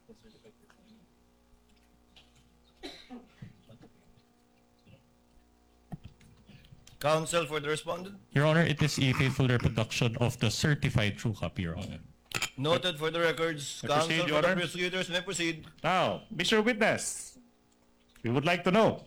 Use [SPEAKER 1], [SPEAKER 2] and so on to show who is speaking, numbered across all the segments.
[SPEAKER 1] Counsel for the respondent.
[SPEAKER 2] Your Honor, it is a faithful reproduction of the certified true copy, Your Honor.
[SPEAKER 1] Noted for the records.
[SPEAKER 3] May
[SPEAKER 1] Counsel
[SPEAKER 3] proceed,
[SPEAKER 1] for
[SPEAKER 3] Your
[SPEAKER 1] the
[SPEAKER 3] Honor.
[SPEAKER 1] prosecutors may proceed.
[SPEAKER 3] Now, Mr. Witness, we would like to know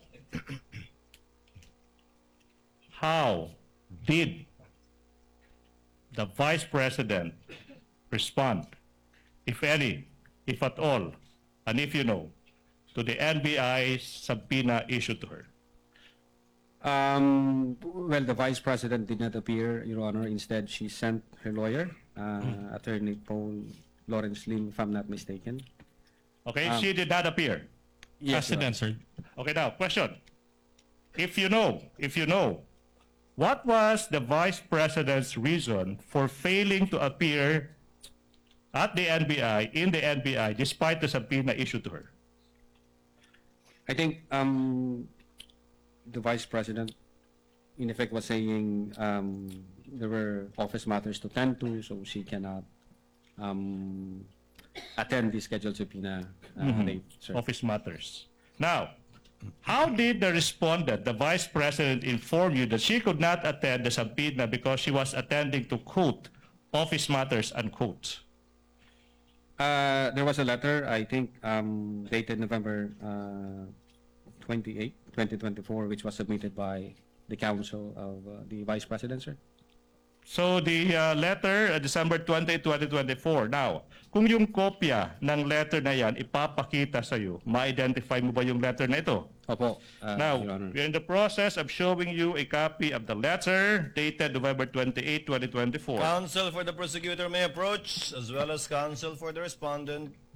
[SPEAKER 3] how did the Vice President respond, if any, if at all, and if you know, to the NBI's subpoena issued to her?
[SPEAKER 4] Well, the Vice President did not appear, Your Honor. Instead, she sent her lawyer, Attorney Paul Lawrence Lim, if I'm not mistaken.
[SPEAKER 3] Okay, she did not appear.
[SPEAKER 4] Yes, Your
[SPEAKER 2] Hasn't
[SPEAKER 4] Honor.
[SPEAKER 2] answered.
[SPEAKER 3] Okay, now, question. If you know, what was the Vice President's reason for failing to appear at the NBI, in the NBI, despite the subpoena issued to her?
[SPEAKER 4] I think the Vice President, in effect, was saying there were office matters to tend to, so she cannot attend the scheduled subpoena date, sir.
[SPEAKER 3] Office matters. Now, how did the respondent, the Vice President, inform you that she could not attend the subpoena because she was attending to, quote, office matters, unquote?
[SPEAKER 4] There was a letter, I think, dated November 28, 2024, which was submitted by the counsel of the Vice President, sir.
[SPEAKER 3] So the letter, December 20, 2024. Now, kung yung kopya ng letter na yan ipapakita sa iyo, ma-identify mo ba yung letter na ito?
[SPEAKER 4] Opo,
[SPEAKER 3] Now,
[SPEAKER 4] Your Honor.
[SPEAKER 3] we're in the process of showing you a copy of the letter dated November 28, 2024.
[SPEAKER 1] Counsel for the prosecutor may approach, as well as counsel for the respondent.